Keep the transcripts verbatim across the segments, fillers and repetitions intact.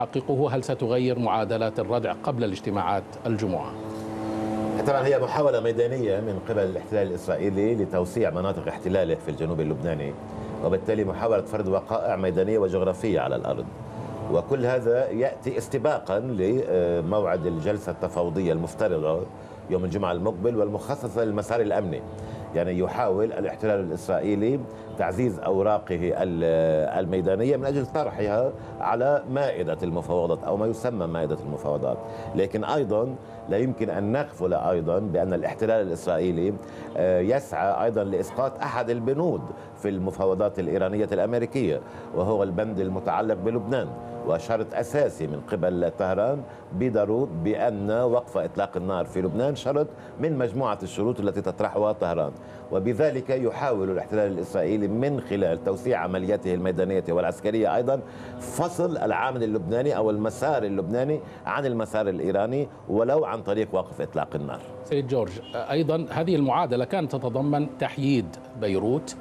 تحققه؟ هل ستغير معادلات الردع قبل الاجتماعات الجمعة؟ طبعا هي محاولة ميدانية من قبل الاحتلال الإسرائيلي لتوسيع مناطق احتلاله في الجنوب اللبناني، وبالتالي محاولة فرض وقائع ميدانية وجغرافية على الأرض. وكل هذا يأتي استباقا لموعد الجلسة التفاوضية المفترضة يوم الجمعة المقبل والمخصصة للمسار الأمني. يعني يحاول الاحتلال الإسرائيلي تعزيز أوراقه الميدانية من أجل طرحها على مائدة المفاوضات أو ما يسمى مائدة المفاوضات. لكن أيضا لا يمكن أن نغفل أيضا بأن الاحتلال الإسرائيلي يسعى أيضا لإسقاط أحد البنود في المفاوضات الإيرانية الأمريكية، وهو البند المتعلق بلبنان، وشرط أساسي من قبل طهران بضرورة بأن وقف إطلاق النار في لبنان شرط من مجموعة الشروط التي تطرحها طهران. وبذلك يحاول الاحتلال الإسرائيلي من خلال توسيع عملياته الميدانية والعسكرية أيضا فصل العامل اللبناني أو المسار اللبناني عن المسار الإيراني، ولو عن طريق وقف إطلاق النار. سيد جورج، أيضا هذه المعادلة كانت تتضمن تحييد بيروت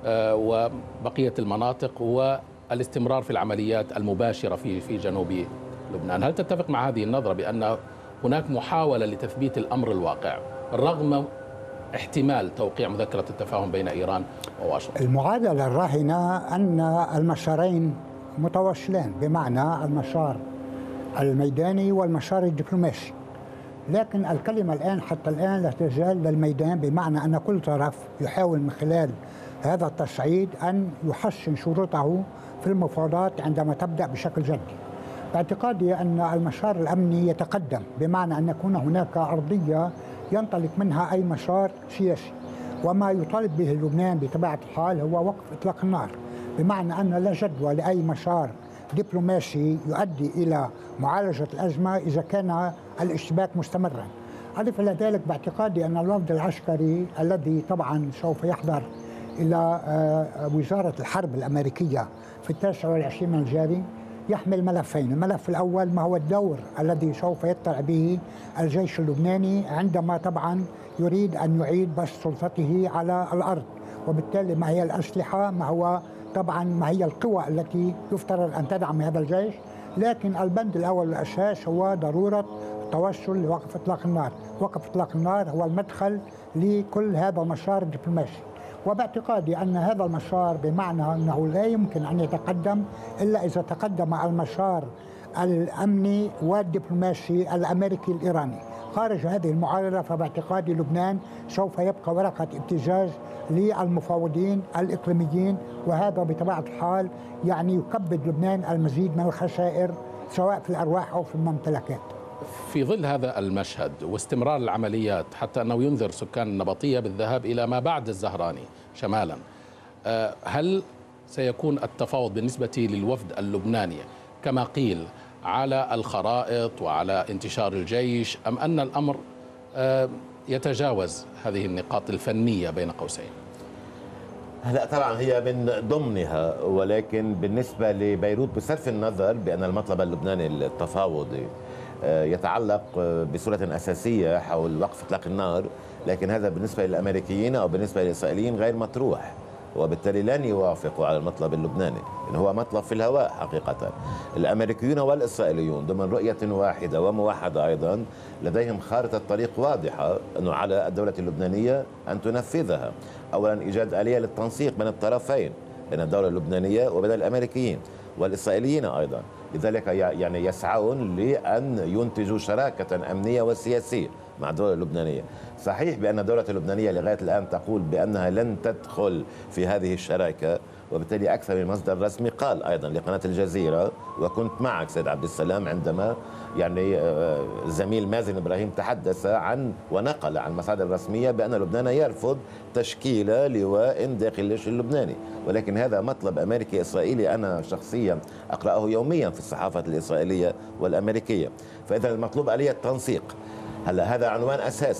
وبقية المناطق والاستمرار في العمليات المباشرة في في جنوب لبنان. هل تتفق مع هذه النظرة بأن هناك محاولة لتثبيت الأمر الواقع رغم احتمال توقيع مذكرة التفاهم بين إيران وواشنطن؟ المعادلة الراهنة أن المسارين متواصلان، بمعنى المسار الميداني والمسار الدبلوماسي. لكن الكلمة الآن حتى الآن لا تزال للميدان، بمعنى أن كل طرف يحاول من خلال هذا التصعيد أن يحسن شروطه في المفاوضات عندما تبدأ بشكل جدي. باعتقادي أن المسار الأمني يتقدم، بمعنى أن يكون هناك أرضية ينطلق منها أي مسار سياسي، وما يطالب به لبنان بطبيعة الحال هو وقف إطلاق النار، بمعنى أن لا جدوى لأي مسار دبلوماسي يؤدي إلى معالجة الأزمة إذا كان الاشتباك مستمرا. أضف إلى ذلك باعتقادي أن الوفد العسكري الذي طبعا سوف يحضر إلى وزارة الحرب الأمريكية في التاسع والعشرين من الجاري يحمل ملفين. الملف الأول ما هو الدور الذي سوف يطلع به الجيش اللبناني عندما طبعا يريد أن يعيد بسط سلطته على الأرض، وبالتالي ما هي الأسلحة، ما هو طبعا ما هي القوى التي يفترض أن تدعم هذا الجيش. لكن البند الأول والأساس هو ضرورة التوصل لوقف إطلاق النار. وقف إطلاق النار هو المدخل لكل هذا المسار الدبلوماسي، وباعتقادي أن هذا المسار بمعنى أنه لا يمكن أن يتقدم إلا إذا تقدم المسار الأمني والدبلوماسي الأمريكي الإيراني. خارج هذه المعادلة فباعتقادي لبنان سوف يبقى ورقة ابتزاز للمفاوضين الإقليميين، وهذا بطبيعة الحال يعني يكبد لبنان المزيد من الخسائر سواء في الأرواح أو في الممتلكات. في ظل هذا المشهد واستمرار العمليات حتى أنه ينذر سكان النبطية بالذهاب إلى ما بعد الزهراني شمالا، هل سيكون التفاوض بالنسبة للوفد اللبناني كما قيل على الخرائط وعلى انتشار الجيش، أم أن الأمر يتجاوز هذه النقاط الفنية بين قوسين؟ لا طبعا هي من ضمنها، ولكن بالنسبة لبيروت بصرف النظر بأن المطلب اللبناني التفاوضي يتعلق بصورة أساسية حول وقف إطلاق النار، لكن هذا بالنسبة للأمريكيين أو بالنسبة للإسرائيليين غير مطروح، وبالتالي لن يوافقوا على المطلب اللبناني، إن هو مطلب في الهواء حقيقة. الأمريكيون والإسرائيليون ضمن رؤية واحدة وموحدة أيضا لديهم خارطة طريق واضحة أنه على الدولة اللبنانية أن تنفذها. أولا إيجاد آلية للتنسيق بين الطرفين، بين الدولة اللبنانية وبين الأمريكيين والإسرائيليين أيضا. لذلك يعني يسعون لأن ينتجوا شراكة أمنية وسياسية مع الدولة اللبنانية. صحيح بأن الدولة اللبنانية لغاية الآن تقول بأنها لن تدخل في هذه الشراكة، وبالتالي أكثر من مصدر رسمي قال أيضا لقناة الجزيرة، وكنت معك سيد عبد السلام عندما يعني زميل مازن إبراهيم تحدث عن ونقل عن مصادر رسمية بأن لبنان يرفض تشكيل لواء داخل الجيش اللبناني. ولكن هذا مطلب أمريكي إسرائيلي أنا شخصيا أقرأه يوميا في الصحافة الإسرائيلية والأمريكية. فإذا المطلوب آلية تنسيق. هلا هذا عنوان أساسي،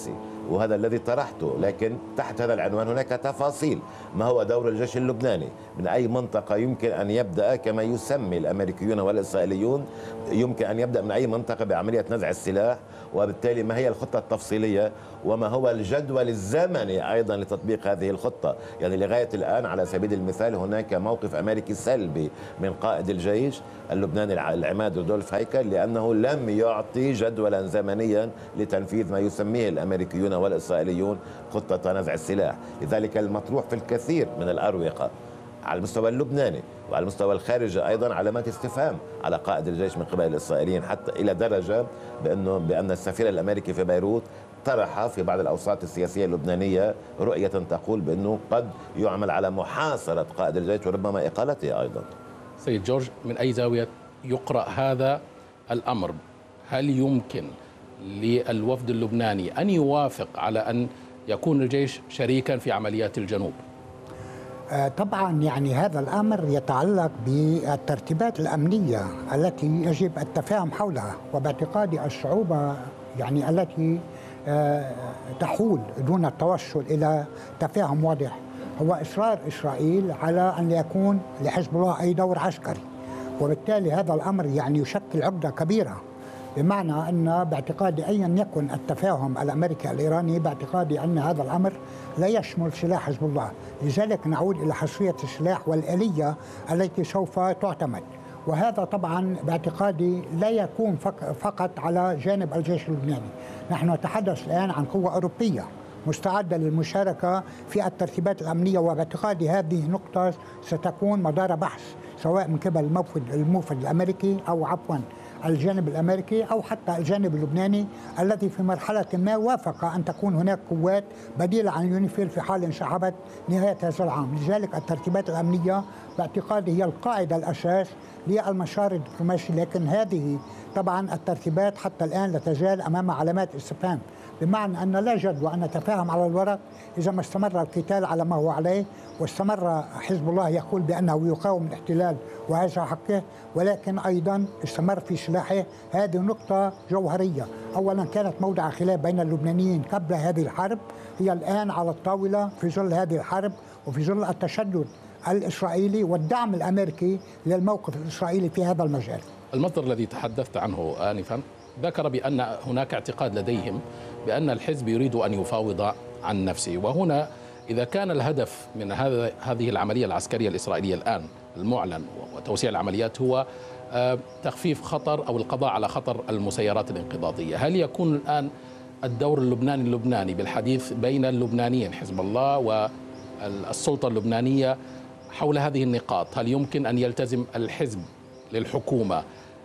وهذا الذي طرحته، لكن تحت هذا العنوان هناك تفاصيل. ما هو دور الجيش اللبناني؟ من أي منطقة يمكن أن يبدأ كما يسمي الأمريكيون والإسرائيليون، يمكن أن يبدأ من أي منطقة بعملية نزع السلاح، وبالتالي ما هي الخطة التفصيلية وما هو الجدول الزمني أيضا لتطبيق هذه الخطة. يعني لغاية الآن على سبيل المثال هناك موقف أمريكي سلبي من قائد الجيش اللبناني العماد رودولف هيكل، لأنه لم يعطي جدولا زمنيا لتنفيذ ما يسميه الأمريكيون والإسرائيليون خطة نزع السلاح. لذلك المطروح في الكثير من الأروقة على المستوى اللبناني وعلى المستوى الخارجي أيضا علامات استفهام على قائد الجيش من قبل الإسرائيليين، حتى إلى درجة بأنه بأن السفير الأمريكي في بيروت طرح في بعض الأوساط السياسية اللبنانية رؤية تقول بأنه قد يعمل على محاصرة قائد الجيش وربما إقالته أيضا. سيد جورج، من أي زاوية يقرأ هذا الأمر؟ هل يمكن للوفد اللبناني أن يوافق على أن يكون الجيش شريكا في عمليات الجنوب؟ طبعا يعني هذا الأمر يتعلق بالترتيبات الأمنية التي يجب التفاهم حولها، وباعتقادي الصعوبة يعني التي تحول دون التوصل إلى تفاهم واضح هو إصرار إسرائيل على أن يكون لحزب الله أي دور عسكري، وبالتالي هذا الأمر يعني يشكل عقدة كبيرة. بمعنى أن باعتقادي أيا يكن التفاهم الأمريكي الإيراني، باعتقادي أن هذا الأمر لا يشمل سلاح حزب الله. لذلك نعود إلى حصرية السلاح والآلية التي سوف تعتمد، وهذا طبعا باعتقادي لا يكون فقط على جانب الجيش اللبناني. نحن نتحدث الآن عن قوة أوروبية مستعدة للمشاركة في الترتيبات الأمنية، وباعتقادي هذه نقطة ستكون مدار بحث سواء من قبل الموفد الموفد الأمريكي أو عفوا الجانب الأمريكي أو حتى الجانب اللبناني الذي في مرحلة ما وافق أن تكون هناك قوات بديلة عن يونيفيل في حال انسحبت نهاية هذا العام. لذلك الترتيبات الأمنية باعتقادي هي القاعدة الأساس للمسار الدبلوماسي، لكن هذه طبعا الترتيبات حتى الآن لا تزال أمام علامات استفهام، بمعنى أن لا جدوى أن نتفاهم على الورق إذا ما استمر القتال على ما هو عليه، واستمر حزب الله يقول بأنه يقاوم الاحتلال وهذا حقه، ولكن أيضا استمر في سلاحه. هذه نقطة جوهرية. أولا كانت موضع خلاف بين اللبنانيين قبل هذه الحرب، هي الآن على الطاولة في ظل هذه الحرب وفي ظل التشدد الإسرائيلي والدعم الأمريكي للموقف الإسرائيلي في هذا المجال. المصدر الذي تحدثت عنه آنفا ذكر بأن هناك اعتقاد لديهم بأن الحزب يريد أن يفاوض عن نفسه، وهنا إذا كان الهدف من هذا هذه العملية العسكرية الإسرائيلية الآن المعلن وتوسيع العمليات هو تخفيف خطر أو القضاء على خطر المسيرات الانقضاضية، هل يكون الآن الدور اللبناني اللبناني بالحديث بين اللبنانيين حزب الله والسلطة اللبنانية حول هذه النقاط؟ هل يمكن أن يلتزم الحزب للحكومة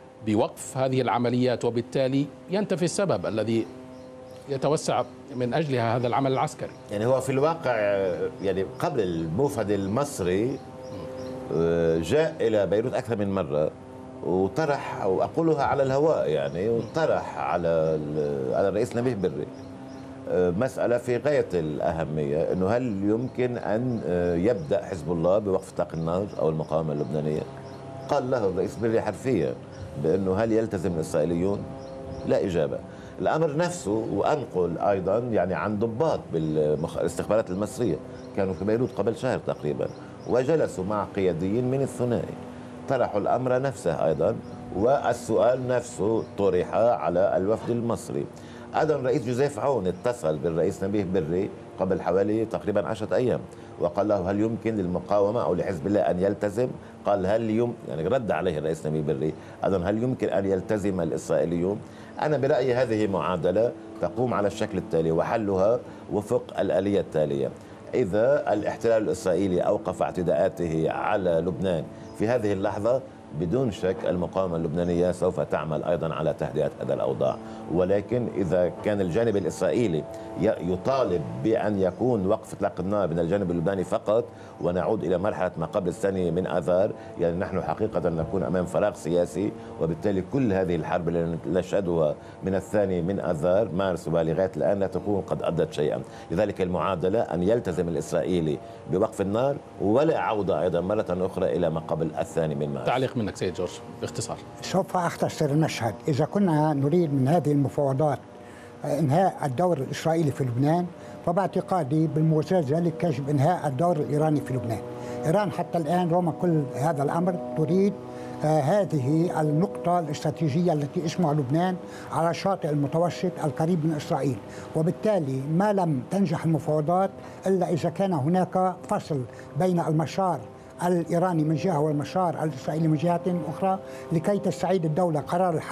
بوقف هذه العمليات وبالتالي ينتفي السبب الذي يتوسع من أجلها هذا العمل العسكري؟ يعني هو في الواقع يعني قبل الموفد المصري جاء إلى بيروت أكثر من مرة وطرح، وأقولها على الهواء يعني، وطرح على على الرئيس نبيه بري مسألة في غاية الأهمية، أنه هل يمكن أن يبدأ حزب الله بوقف إطلاق النار أو المقاومة اللبنانية؟ قال له الرئيس بري حرفيا بأنه هل يلتزم الإسرائيليون؟ لا إجابة. الأمر نفسه، وأنقل أيضا يعني عن ضباط بالاستخبارات المصرية كانوا في بيروت قبل شهر تقريبا وجلسوا مع قياديين من الثنائي، طرحوا الأمر نفسه أيضا، والسؤال نفسه طرح على الوفد المصري. أيضا الرئيس جوزيف عون اتصل بالرئيس نبيه بري قبل حوالي تقريبا عشرة أيام وقال له هل يمكن للمقاومة أو لحزب الله أن يلتزم؟ قال هل يم يعني رد عليه الرئيس نبيه بري أيضا هل يمكن أن يلتزم الإسرائيليون؟ أنا برأيي هذه معادلة تقوم على الشكل التالي وحلها وفق الآلية التالية: إذا الاحتلال الإسرائيلي أوقف اعتداءاته على لبنان في هذه اللحظة بدون شك المقاومة اللبنانية سوف تعمل أيضا على تهدئة هذا الأوضاع، ولكن إذا كان الجانب الإسرائيلي يطالب بأن يكون وقف إطلاق النار من الجانب اللبناني فقط ونعود إلى مرحلة ما قبل الثاني من آذار، يعني نحن حقيقة نكون أمام فراغ سياسي، وبالتالي كل هذه الحرب التي نشهدها من الثاني من آذار مارس ولغاية الآن لا تكون قد أدت شيئا. لذلك المعادلة أن يلتزم الإسرائيلي بوقف النار ولا عودة أيضا مرة أخرى إلى ما قبل الثاني من مارس. تعليق منك سيد جورج باختصار. سوف أختصر المشهد. إذا كنا نريد من هذه المفاوضات إنهاء الدور الإسرائيلي في لبنان، فباعتقادي بالموازاة ذلك يجب إنهاء الدور الإيراني في لبنان. إيران حتى الآن رغم كل هذا الأمر تريد آه هذه النقطة الاستراتيجية التي اسمها لبنان على شاطئ المتوسط القريب من إسرائيل، وبالتالي ما لم تنجح المفاوضات إلا إذا كان هناك فصل بين المسار الإيراني من جهة والمسار الإسرائيلي من جهة أخرى لكي تستعيد الدولة قرار الحرب